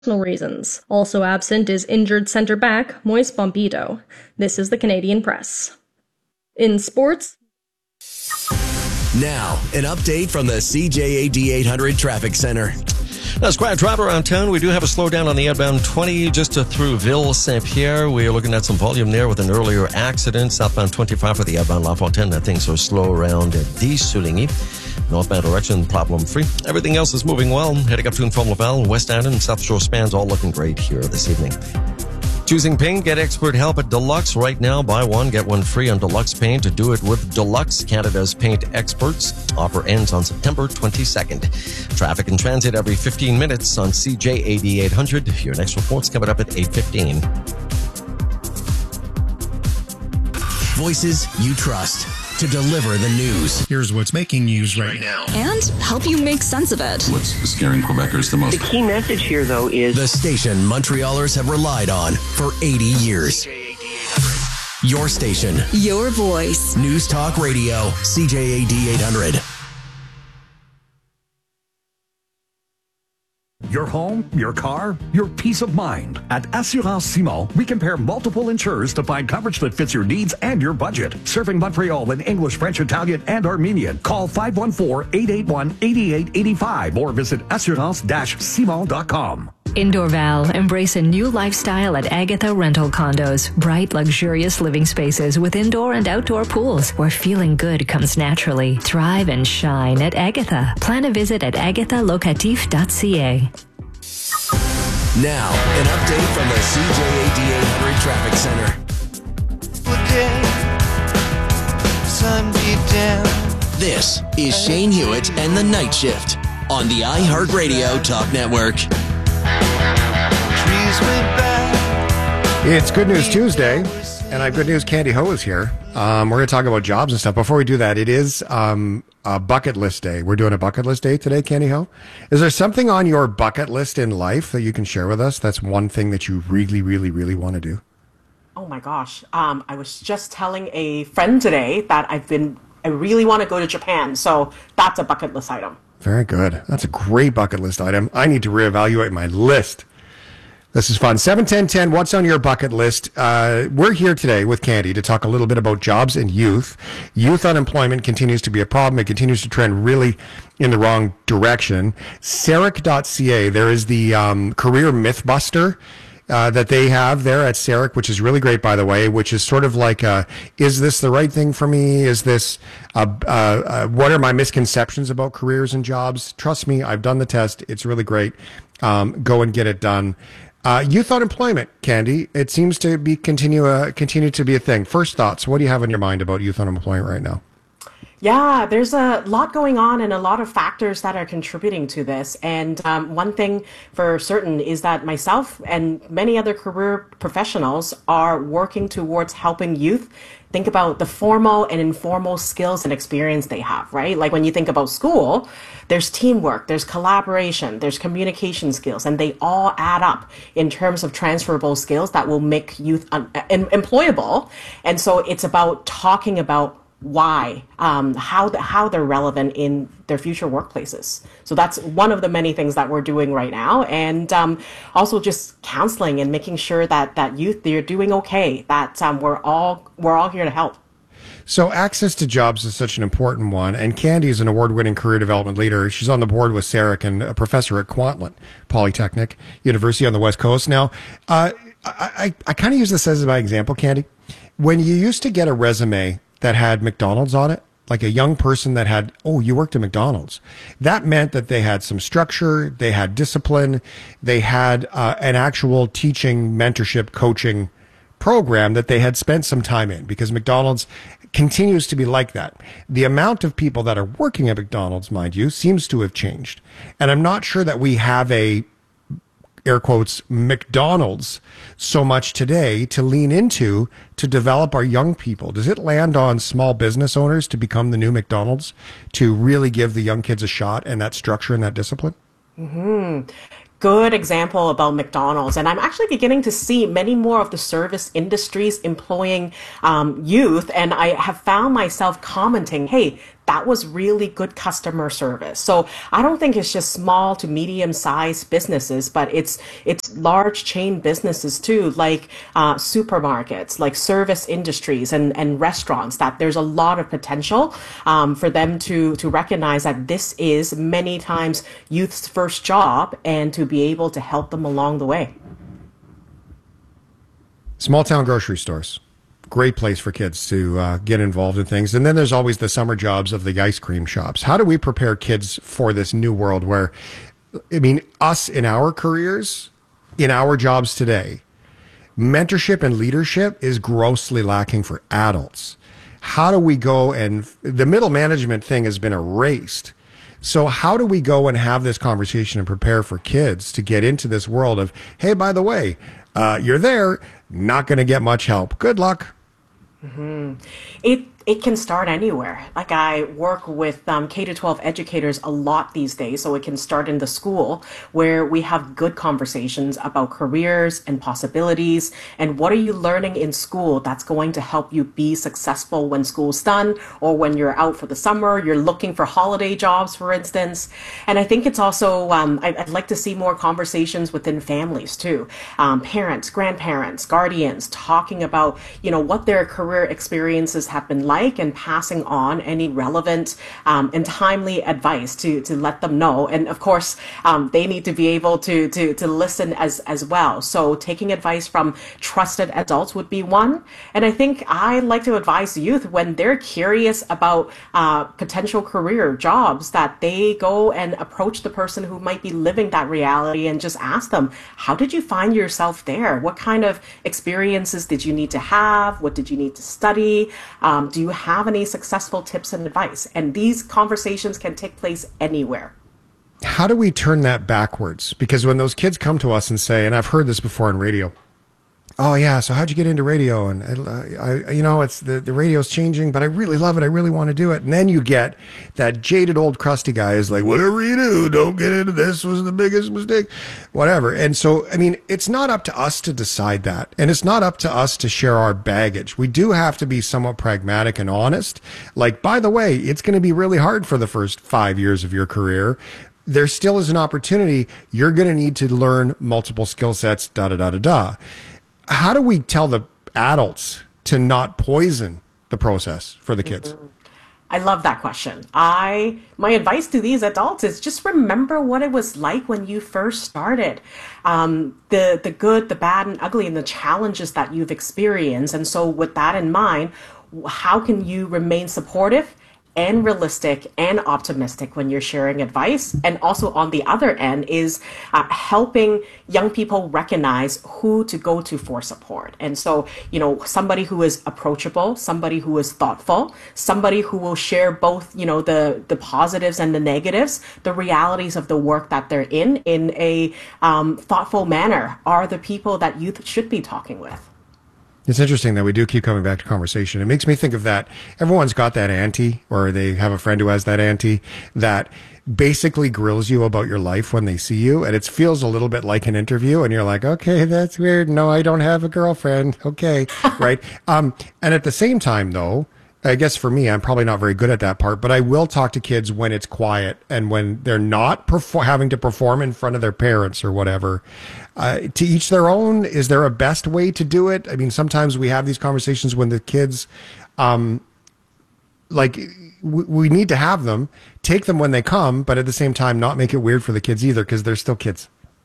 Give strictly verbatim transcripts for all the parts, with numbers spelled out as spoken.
reasons. Also absent is injured center back Moise Bombito. This is the Canadian Press. In sports... Now, an update from the C J A D eight hundred Traffic Center. Now, it's quite a drive around town. We do have a slowdown on the outbound twenty just to through Ville Saint Pierre. We are looking at some volume there with an earlier accident. Southbound twenty-five for the outbound La Fontaine. Things are slow around D. Souligny. Northbound direction, problem free. Everything else is moving well. Heading up to and from Laval, West Annan, South Shore spans all looking great here this evening. Choosing paint, get expert help at Deluxe right now. Buy one, get one free on Deluxe Paint. To do it with Deluxe, Canada's paint experts. Offer ends on September twenty-second. Traffic and transit every fifteen minutes on C J A D eight hundred. Your next report's coming up at eight fifteen. Voices you trust to deliver the news. Here's what's making news right now. And help you make sense of it. What's scaring Quebecers the most? The key message here, though, is the station Montrealers have relied on for eighty years. Your station. Your voice. News Talk Radio. C J A D eight hundred. Your home, your car, your peace of mind. At Assurance Simon, we compare multiple insurers to find coverage that fits your needs and your budget. Serving Montreal in English, French, Italian, and Armenian. Call five one four, eight eight one, eight eight eight five or visit assurance dash simon dot com. In Dorval, embrace a new lifestyle at Agatha Rental Condos. Bright, luxurious living spaces with indoor and outdoor pools where feeling good comes naturally. Thrive and shine at Agatha. Plan a visit at agatha locatif dot c a. Now, an update from the C J A D eight hundred Traffic Center. This is Shane Hewitt and the Night Shift on the iHeartRadio Talk Network. It's Good News Tuesday, and I have good news. Candy Ho is here. Um, we're going to talk about jobs and stuff. Before we do that, it is um, a bucket list day. We're doing a bucket list day today, Candy Ho. Is there something on your bucket list in life that you can share with us? That's one thing that you really, really, really want to do. Oh my gosh. Um, I was just telling a friend today that I've been, I really want to go to Japan. So that's a bucket list item. Very good. That's a great bucket list item. I need to reevaluate my list. This is fun. seven ten ten, what's on your bucket list? Uh, we're here today with Candy to talk a little bit about jobs and youth. Youth unemployment continues to be a problem. It continues to trend really in the wrong direction. C E R I C dot c a, there is the um, Career Mythbuster uh, that they have there at C E R I C, which is really great, by the way, which is sort of like, uh, is this the right thing for me? Is this, uh, uh, uh, what are my misconceptions about careers and jobs? Trust me, I've done the test. It's really great. Um, go and get it done. Uh, youth unemployment, Candy, it seems to be continue uh, continue to be a thing. First thoughts, what do you have in your mind about youth unemployment right now? Yeah, there's a lot going on and a lot of factors that are contributing to this. And um, one thing for certain is that myself and many other career professionals are working towards helping youth think about the formal and informal skills and experience they have, right? Like when you think about school, there's teamwork, there's collaboration, there's communication skills, and they all add up in terms of transferable skills that will make youth un- em- employable. And so it's about talking about why, um, how the, how they're relevant in their future workplaces. So that's one of the many things that we're doing right now, and um, also just counseling and making sure that that youth, they're doing okay. That um, we're all we're all here to help. So access to jobs is such an important one, and Candy is an award-winning career development leader. She's on the board with C E R I C and a professor at Kwantlen Polytechnic University on the West Coast. Now, uh, I, I, I kind of use this as my example, Candy. When you used to get a resume that had McDonald's on it, like a young person that had, oh, you worked at McDonald's. That meant that they had some structure, they had discipline, they had uh, an actual teaching, mentorship, coaching program that they had spent some time in, because McDonald's continues to be like that. The amount of people that are working at McDonald's, mind you, seems to have changed. And I'm not sure that we have a, air quotes, McDonald's so much today to lean into to develop our young people. Does it land on small business owners to become the new McDonald's, to really give the young kids a shot and that structure and that discipline? Mm-hmm. Good example about McDonald's. And I'm actually beginning to see many more of the service industries employing um, youth. And I have found myself commenting, hey, that was really good customer service. So I don't think it's just small to medium sized businesses, but it's it's large chain businesses too, like uh, supermarkets, like service industries and, and restaurants, that there's a lot of potential um, for them to, to recognize that this is many times youth's first job and to be able to help them along the way. Small town grocery stores. Great place for kids to uh, get involved in things. And then there's always the summer jobs of the ice cream shops. How do we prepare kids for this new world where, I mean, us in our careers, in our jobs today, mentorship and leadership is grossly lacking for adults. How do we go and the middle management thing has been erased. So how do we go and have this conversation and prepare for kids to get into this world of, hey, by the way, uh, you're there, not going to get much help. Good luck. Mm-hmm. It it can start anywhere. Like I work with um, K to twelve educators a lot these days, so it can start in the school where we have good conversations about careers and possibilities and what are you learning in school that's going to help you be successful when school's done or when you're out for the summer, you're looking for holiday jobs, for instance. And I think it's also, um, I, I'd like to see more conversations within families too. Um, parents, grandparents, guardians talking about, you know, what their career experiences have been like like and passing on any relevant um, and timely advice to to let them know. And of course, um, they need to be able to to to listen as as well. So taking advice from trusted adults would be one. And I think I like to advise youth when they're curious about uh, potential career jobs that they go and approach the person who might be living that reality and just ask them, how did you find yourself there? What kind of experiences did you need to have? What did you need to study? Um, do you have any successful tips and advice? And these conversations can take place anywhere. How do we turn that backwards? Because when those kids come to us and say, and I've heard this before on radio, oh yeah, so how'd you get into radio? And I, I you know, it's the, the radio's changing, but I really love it. I really want to do it. And then you get that jaded old crusty guy is like, whatever you do, don't get into this, was the biggest mistake, whatever. And so, I mean, it's not up to us to decide that. And it's not up to us to share our baggage. We do have to be somewhat pragmatic and honest. Like, by the way, it's going to be really hard for the first five years of your career. There still is an opportunity. You're going to need to learn multiple skill sets, da, da, da, da, da. How do we tell the adults to not poison the process for the kids? I love that question. I my advice to these adults is just remember what it was like when you first started. Um, the the good, the bad, and ugly, and the challenges that you've experienced. And so with that in mind, how can you remain supportive and realistic and optimistic when you're sharing advice? And also on the other end is uh, helping young people recognize who to go to for support. And so, you know, somebody who is approachable, somebody who is thoughtful, somebody who will share both, you know, the, the positives and the negatives, the realities of the work that they're in, in a um, thoughtful manner are the people that youth should be talking with. It's interesting that we do keep coming back to conversation. It makes me think of that. Everyone's got that auntie, or they have a friend who has that auntie that basically grills you about your life when they see you. And it feels a little bit like an interview. And you're like, okay, that's weird. No, I don't have a girlfriend. Okay. Right. Um, and at the same time, though, I guess for me, I'm probably not very good at that part, but I will talk to kids when it's quiet and when they're not perfor- having to perform in front of their parents or whatever. Uh, to each their own. Is there a best way to do it? I mean, sometimes we have these conversations when the kids, um, like, w- we need to have them, take them when they come, but at the same time, not make it weird for the kids either, because they're still kids.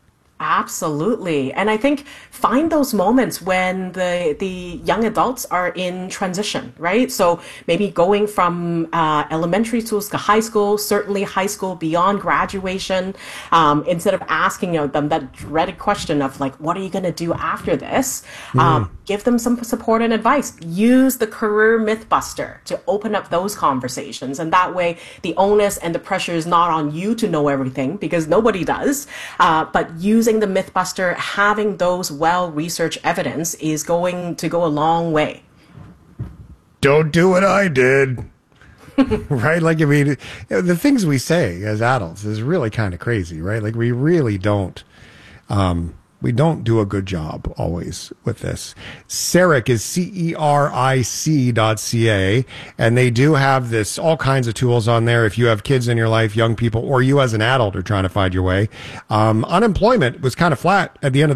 Absolutely. And I think find those moments when the the young adults are in transition, right? So maybe going from uh, elementary schools to high school, certainly high school beyond graduation, um, instead of asking you know, them that dreaded question of like, what are you going to do after this? Mm. Um, give them some support and advice. Use the Career Mythbuster to open up those conversations. And that way the onus and the pressure is not on you to know everything, because nobody does, uh, but use Using the Mythbuster, having those well-researched evidence is going to go a long way. Don't do what I did. Right? Like, I mean, the things we say as adults is really kind of crazy, right? Like, we really don't, um, We don't do a good job always with this. CERIC is C E R I C dot C A, and they do have this, all kinds of tools on there. If you have kids in your life, young people, or you as an adult are trying to find your way. Um, unemployment was kind of flat at the end of